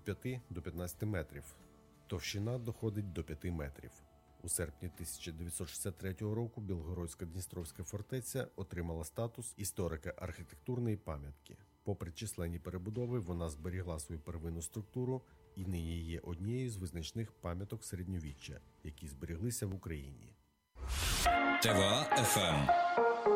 5 до 15 метрів. Товщина доходить до 5 метрів. У серпні 1963 року Білгородсько-Дністровська фортеця отримала статус історико-архітектурної пам'ятки. Попри численні перебудови, вона зберігла свою первинну структуру і нині є однією з визначних пам'яток середньовіччя, які зберіглися в Україні. ТВА ФМ